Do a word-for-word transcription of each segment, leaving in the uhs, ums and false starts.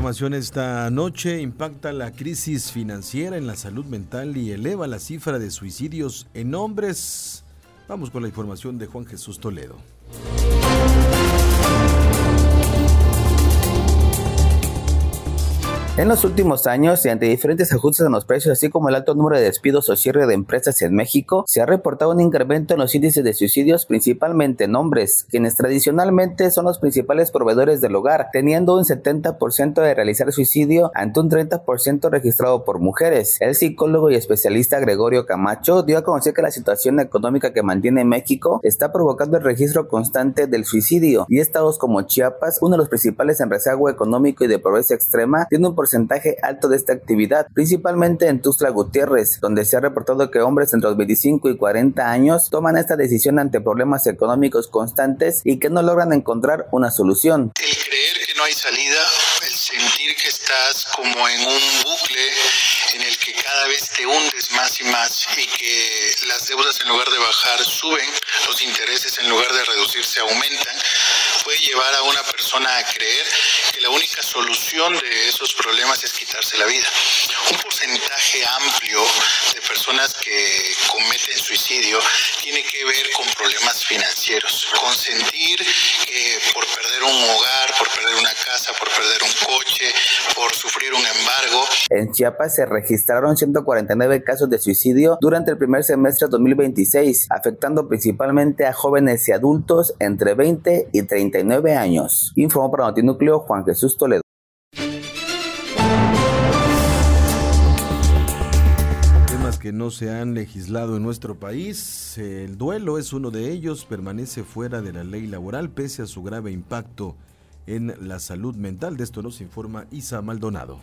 información esta noche. Impacta la crisis financiera en la salud mental y eleva la cifra de suicidios en hombres. Vamos con la información de Juan Jesús Toledo. En los últimos años, y ante diferentes ajustes en los precios, así como el alto número de despidos o cierre de empresas en México, se ha reportado un incremento en los índices de suicidios, principalmente en hombres, quienes tradicionalmente son los principales proveedores del hogar, teniendo un setenta por ciento de realizar suicidio ante un treinta por ciento registrado por mujeres. El psicólogo y especialista Gregorio Camacho dio a conocer que la situación económica que mantiene México está provocando el registro constante del suicidio, y estados como Chiapas, uno de los principales en rezago económico y de pobreza extrema, tiene un porcentaje porcentaje alto de esta actividad, principalmente en Tuxtla Gutiérrez, donde se ha reportado que hombres entre los veinticinco y cuarenta años toman esta decisión ante problemas económicos constantes y que no logran encontrar una solución. El creer que no hay salida, el sentir que estás como en un bucle en el que cada vez te hundes más y más y que las deudas en lugar de bajar suben, los intereses en lugar de reducirse aumentan, puede llevar a una persona a creer que la única solución de esos problemas es quitarse la vida. Un porcentaje amplio de personas que cometen suicidio tiene que ver con problemas financieros, con sentir que por perder un hogar, por perder una casa, por perder un coche, por sufrir un embargo. En Chiapas se registraron ciento cuarenta y nueve casos de suicidio durante el primer semestre de dos mil veintiséis, afectando principalmente a jóvenes y adultos entre veinte y treinta y nueve años. Informó para Notinúcleo Juan Jesús Toledo. Temas que no se han legislado en nuestro país, el duelo es uno de ellos, permanece fuera de la ley laboral pese a su grave impacto en la salud mental. De esto nos informa Isa Maldonado.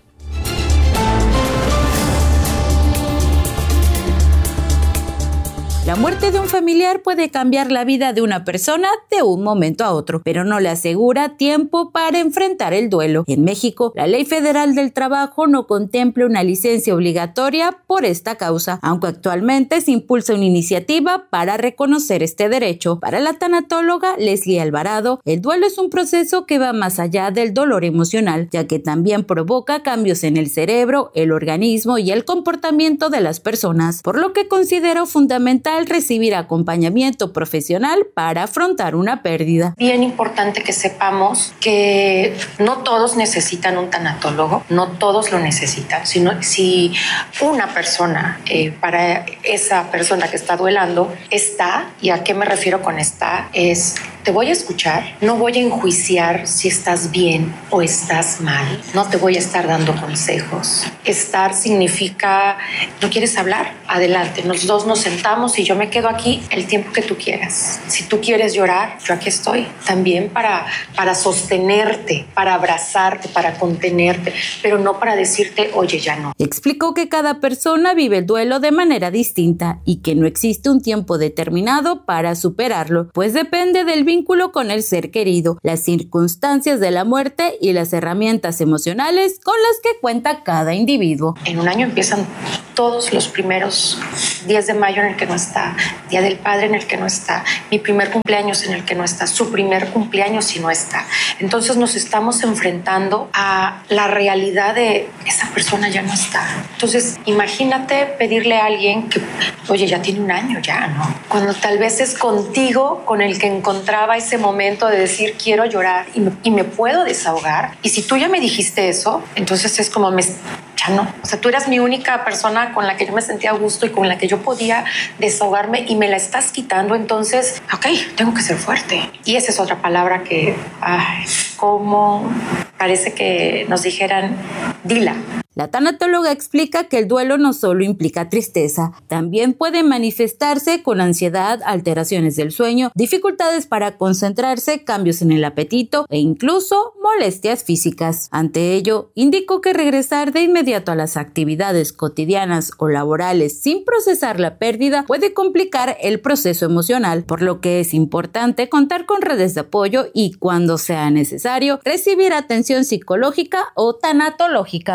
La muerte de un familiar puede cambiar la vida de una persona de un momento a otro, pero no le asegura tiempo para enfrentar el duelo. En México, la Ley Federal del Trabajo no contempla una licencia obligatoria por esta causa, aunque actualmente se impulsa una iniciativa para reconocer este derecho. Para la tanatóloga Leslie Alvarado, el duelo es un proceso que va más allá del dolor emocional, ya que también provoca cambios en el cerebro, el organismo y el comportamiento de las personas, por lo que considero fundamental recibir acompañamiento profesional para afrontar una pérdida. Bien importante que sepamos que no todos necesitan un tanatólogo, no todos lo necesitan, sino si una persona, eh, para esa persona que está duelando, está, y a qué me refiero con está, es te voy a escuchar, no voy a enjuiciar si estás bien o estás mal, no te voy a estar dando consejos. Estar significa, ¿no quieres hablar? Adelante, los dos nos sentamos y yo me quedo aquí el tiempo que tú quieras. Si tú quieres llorar, yo aquí estoy también para, para sostenerte, para abrazarte, para contenerte, pero no para decirte, oye, ya no. Explicó que cada persona vive el duelo de manera distinta y que no existe un tiempo determinado para superarlo, pues depende del vínculo con el ser querido, las circunstancias de la muerte y las herramientas emocionales con las que cuenta cada individuo. En un año empiezan todos los primeros diez de mayo en el que no está, Día del Padre en el que no está, mi primer cumpleaños en el que no está, su primer cumpleaños si no está. Entonces nos estamos enfrentando a la realidad de esa persona ya no está. Entonces imagínate pedirle a alguien que, oye, ya tiene un año ya, ¿no? Cuando tal vez es contigo con el que encontraba ese momento de decir quiero llorar y me, y me puedo desahogar. Y si tú ya me dijiste eso, entonces es como me... ya no. O sea, tú eras mi única persona con la que yo me sentía a gusto y con la que yo podía desahogarme y me la estás quitando, entonces, ok, tengo que ser fuerte. Y esa es otra palabra que, ay, como parece que nos dijeran, dila. La tanatóloga explica que el duelo no solo implica tristeza, también puede manifestarse con ansiedad, alteraciones del sueño, dificultades para concentrarse, cambios en el apetito e incluso molestias físicas. Ante ello, indicó que regresar de inmediato a las actividades cotidianas o laborales sin procesar la pérdida puede complicar el proceso emocional, por lo que es importante contar con redes de apoyo y, cuando sea necesario, recibir atención psicológica o tanatológica. Y aunque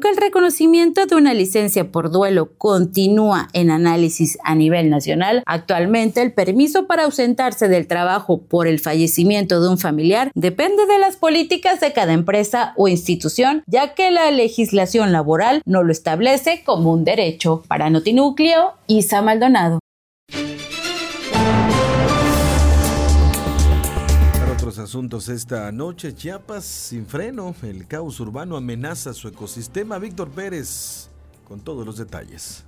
aunque el reconocimiento de una licencia por duelo continúa en análisis a nivel nacional, actualmente el permiso para ausentarse del trabajo por el fallecimiento de un familiar depende de las políticas de cada empresa o institución, ya que la legislación laboral no lo establece como un derecho. Para Notinúcleo, Isa Maldonado. Asuntos esta noche. Chiapas sin freno, el caos urbano amenaza su ecosistema. Víctor Pérez con todos los detalles.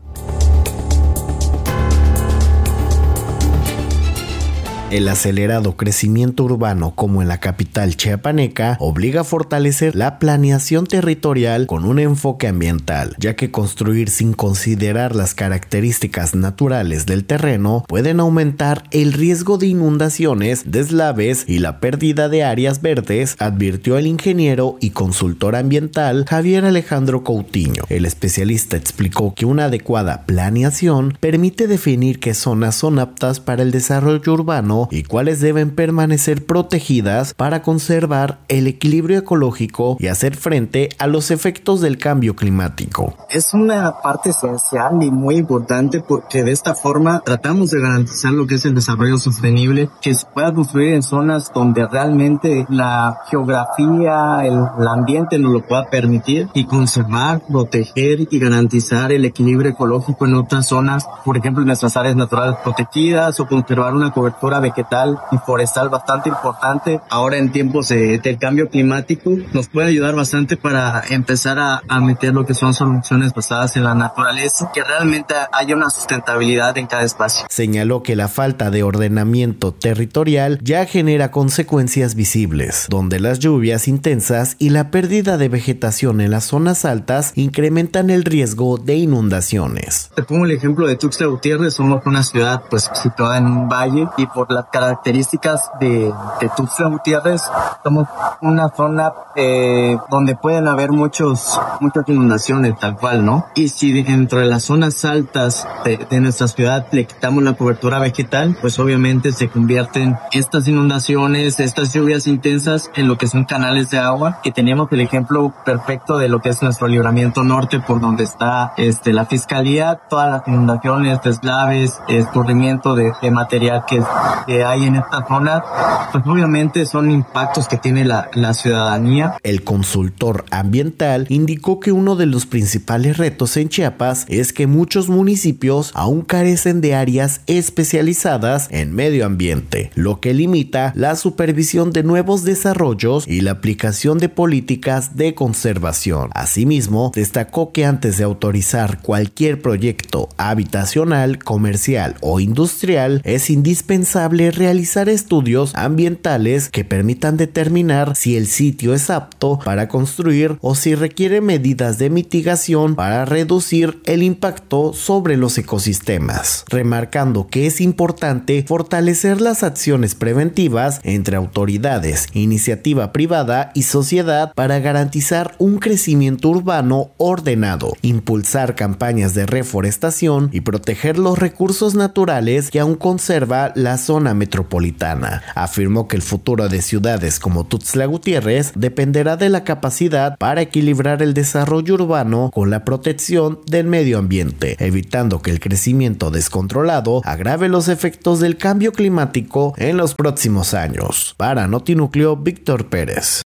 El acelerado crecimiento urbano, como en la capital chiapaneca, obliga a fortalecer la planeación territorial con un enfoque ambiental, ya que construir sin considerar las características naturales del terreno pueden aumentar el riesgo de inundaciones, deslaves y la pérdida de áreas verdes, advirtió el ingeniero y consultor ambiental Javier Alejandro Coutinho. El especialista explicó que una adecuada planeación permite definir qué zonas son aptas para el desarrollo urbano y cuáles deben permanecer protegidas para conservar el equilibrio ecológico y hacer frente a los efectos del cambio climático. Es una parte esencial y muy importante porque de esta forma tratamos de garantizar lo que es el desarrollo sostenible, que se pueda construir en zonas donde realmente la geografía, el, el ambiente nos lo pueda permitir, y conservar, proteger y garantizar el equilibrio ecológico en otras zonas, por ejemplo en nuestras áreas naturales protegidas, o conservar una cobertura vegetal y forestal bastante importante. Ahora en tiempos de, del cambio climático nos puede ayudar bastante para empezar a, a meter lo que son soluciones basadas en la naturaleza, que realmente haya una sustentabilidad en cada espacio. Señaló que la falta de ordenamiento territorial ya genera consecuencias visibles, donde las lluvias intensas y la pérdida de vegetación en las zonas altas incrementan el riesgo de inundaciones. Te pongo el ejemplo de Tuxtla Gutiérrez. Somos una ciudad pues situada en un valle, y por las características de, de Tuxtla Gutiérrez somos una zona eh, donde pueden haber muchos muchas inundaciones tal cual, ¿no? Y si dentro de las zonas altas de, de nuestra ciudad le quitamos la cobertura vegetal, pues obviamente se convierten estas inundaciones, estas lluvias intensas, en lo que son canales de agua, que tenemos el ejemplo perfecto de lo que es nuestro libramiento norte, por donde está este la fiscalía. Todas las inundaciones, deslaves, escurrimiento de, de material que, que hay en esta zona, pues obviamente son impactos que tiene la, la ciudadanía. El consultor ambiental indicó que uno de los principales retos en Chiapas es que muchos municipios aún carecen de áreas especializadas en medio ambiente, lo que limita la supervisión de nuevos desarrollos y la aplicación de políticas de conservación. Asimismo, destacó que antes de autorizar cualquier proyecto habitacional, comercial o industrial, es indispensable realizar estudios ambientales que permitan determinar si el sitio es apto para construir o si requiere medidas de mitigación para reducir el impacto sobre los ecosistemas, remarcando que es importante fortalecer las acciones preventivas entre autoridades, iniciativa privada y sociedad para garantizar un crecimiento urbano ordenado, impulsar campañas de reforestación y proteger los recursos naturales que aún conserva la zona metropolitana. Afirmó que el futuro de ciudades como Tuxtla Gutiérrez dependerá de la capacidad para equilibrar el desarrollo urbano con la protección del medio ambiente, evitando que el crecimiento descontrolado agrave los efectos del cambio climático en los próximos años. Para Notinúcleo, Víctor Pérez.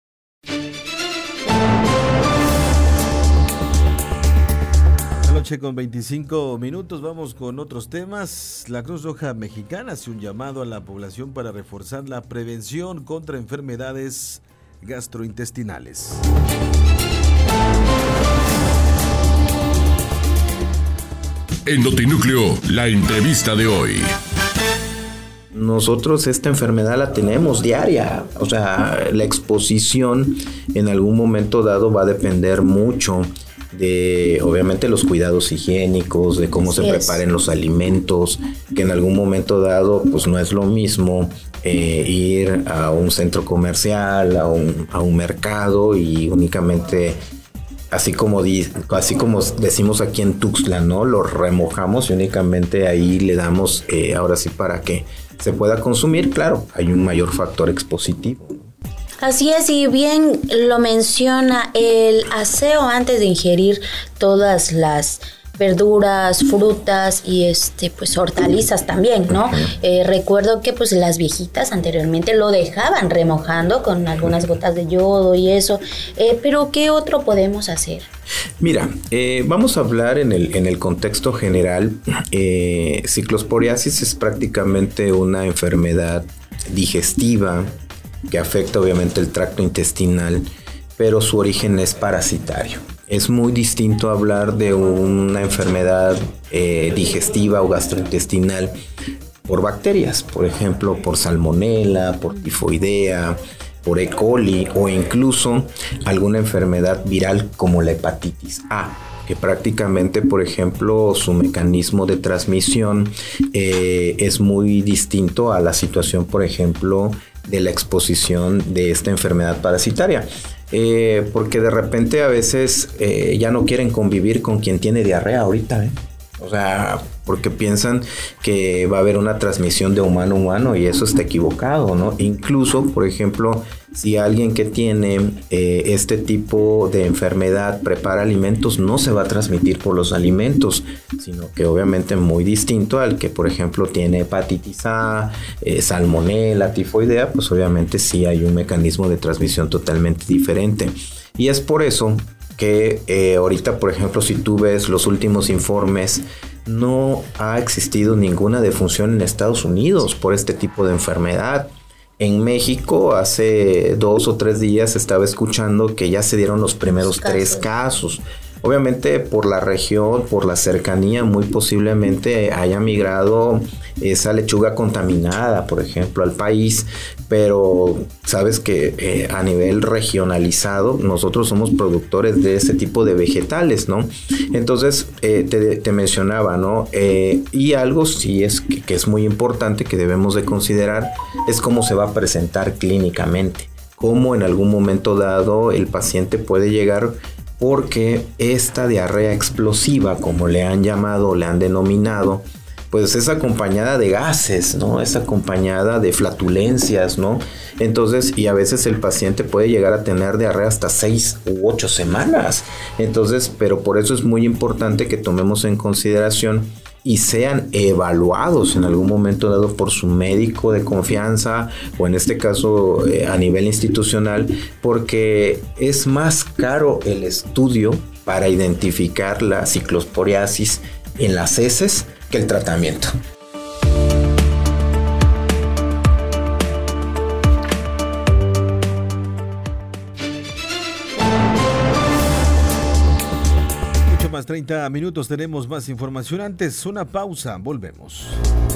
Con veinticinco minutos, vamos con otros temas. La Cruz Roja Mexicana hace un llamado a la población para reforzar la prevención contra enfermedades gastrointestinales. En Notinúcleo, la entrevista de hoy. Nosotros esta enfermedad la tenemos diaria, o sea, la exposición en algún momento dado va a depender mucho de, obviamente, los cuidados higiénicos, de cómo Así se preparen es. los alimentos, que en algún momento dado, pues no es lo mismo eh, ir a un centro comercial, a un, a un mercado y únicamente, así como, di, así como decimos aquí en Tuxtla, ¿no? Lo remojamos y únicamente ahí le damos, eh, ahora sí, para que se pueda consumir. Claro, hay un mayor factor expositivo. Así es, y bien lo menciona, el aseo antes de ingerir todas las verduras, frutas y este pues hortalizas también, ¿no? Eh, recuerdo que pues las viejitas anteriormente lo dejaban remojando con algunas gotas de yodo y eso, eh, pero ¿qué otro podemos hacer? Mira, eh, vamos a hablar en el, en el contexto general. eh, Ciclosporiasis es prácticamente una enfermedad digestiva que afecta obviamente el tracto intestinal, pero su origen es parasitario. Es muy distinto hablar de una enfermedad eh, digestiva o gastrointestinal por bacterias, por ejemplo, por salmonela, por tifoidea, por E. coli o incluso alguna enfermedad viral como la hepatitis A, que prácticamente, por ejemplo, su mecanismo de transmisión eh, es muy distinto a la situación, por ejemplo, de la exposición de esta enfermedad parasitaria. Eh, porque de repente a veces eh, ya no quieren convivir con quien tiene diarrea ahorita, ¿eh? O sea, porque piensan que va a haber una transmisión de humano a humano y eso está equivocado, ¿no? Incluso, por ejemplo, si alguien que tiene eh, este tipo de enfermedad prepara alimentos, no se va a transmitir por los alimentos, sino que obviamente muy distinto al que, por ejemplo, tiene hepatitis A, eh, salmonela, tifoidea, pues obviamente sí hay un mecanismo de transmisión totalmente diferente. Y es por eso que eh, ahorita, por ejemplo, si tú ves los últimos informes, no ha existido ninguna defunción en Estados Unidos por este tipo de enfermedad. En México, hace dos o tres días estaba escuchando que ya se dieron los primeros casos. tres casos. Obviamente por la región, por la cercanía, muy posiblemente haya migrado esa lechuga contaminada, por ejemplo, al país, pero sabes que eh, a nivel regionalizado nosotros somos productores de ese tipo de vegetales, ¿no? Entonces eh, te, te mencionaba, ¿no? Eh, y algo sí es que, que es muy importante que debemos de considerar es cómo se va a presentar clínicamente, cómo en algún momento dado el paciente puede llegar, porque esta diarrea explosiva, como le han llamado, le han denominado, pues es acompañada de gases, ¿no? Es acompañada de flatulencias, ¿no? Entonces, y a veces el paciente puede llegar a tener diarrea hasta seis u ocho semanas. Entonces, pero por eso es muy importante que tomemos en consideración y sean evaluados en algún momento dado por su médico de confianza o en este caso eh, a nivel institucional, porque es más caro el estudio para identificar la ciclosporiasis en las heces que el tratamiento. treinta minutos, tenemos más información. Antes, una pausa, volvemos.